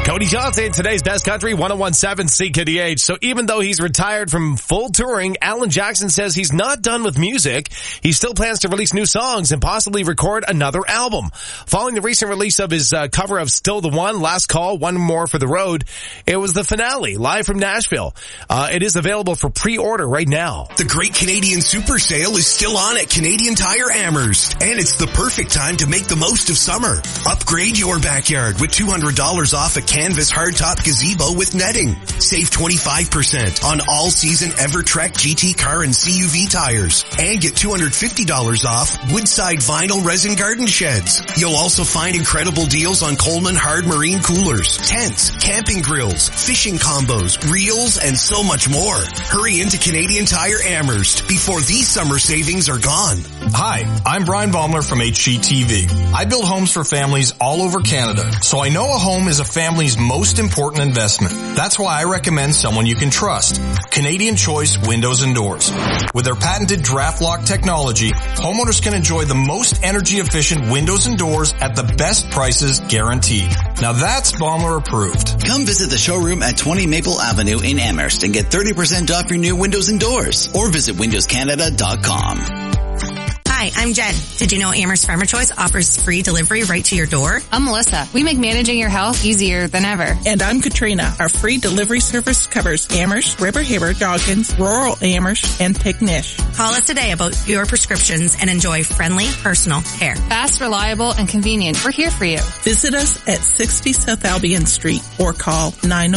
Cody Johnson, today's Best Country, 101.7 CKDH. So even though he's retired from full touring, Alan Jackson says he's not done with music. He still plans to release new songs and possibly record another album. Following the recent release of his cover of Still the One, Last Call, One More for the Road, it was the finale, live from Nashville. It is available for pre-order right now. The Great Canadian Super Sale is still on at Canadian Tire Amherst, and it's the perfect time to make the most of summer. Upgrade your backyard with $200 off a canvas hardtop gazebo with netting. Save 25% on all season EverTrek GT car and CUV tires, and get $250 off Woodside vinyl resin garden sheds. You'll also find incredible deals on Coleman hard marine coolers, tents, camping grills, fishing combos, reels, and so much more. Hurry into Canadian Tire Amherst before these summer savings are gone. Hi, I'm Brian Baumler from HGTV. I build homes for families all over Canada, so I know a home is a family's most important investment. That's why I recommend someone you can trust. Canadian Choice Windows and Doors. With their patented draft lock technology, homeowners can enjoy the most energy efficient windows and doors at the best prices guaranteed. Now that's Baumler approved. Come visit the showroom at 20 Maple Avenue in Amherst and get 30% off your new windows and doors, or visit windowscanada.com. Hi, I'm Jen. Did you know Amherst Farmer Choice offers free delivery right to your door? I'm Melissa. We make managing your health easier than ever. And I'm Katrina. Our free delivery service covers Amherst, River Haber, Dawkins, rural Amherst, and Pignish. Call us today about your prescriptions and enjoy friendly, personal care. Fast, reliable, and convenient. We're here for you. Visit us at 60 South Albion Street or call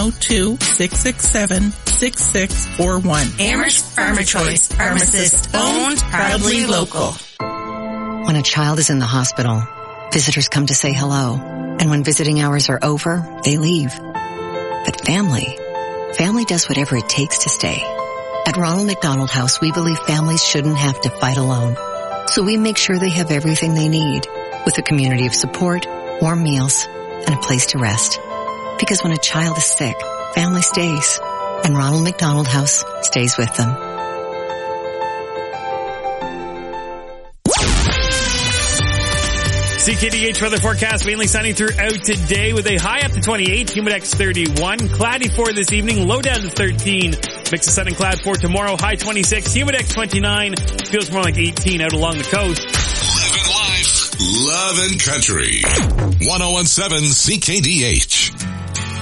902-667-6641. Amherst Farmer Choice. Pharmacist owned, proudly local. When a child is in the hospital, visitors come to say hello. And when visiting hours are over, they leave. But family does whatever it takes to stay. At Ronald McDonald House, we believe families shouldn't have to fight alone. So we make sure they have everything they need, with a community of support, warm meals, and a place to rest. Because when a child is sick, family stays. And Ronald McDonald House stays with them. CKDH weather forecast, mainly sunny throughout today with a high up to 28, Humidex 31, cloudy for this evening, low down to 13, mix of sun and cloud for tomorrow, high 26, Humidex 29, feels more like 18 out along the coast. Living life, loving country, 101.7 CKDH.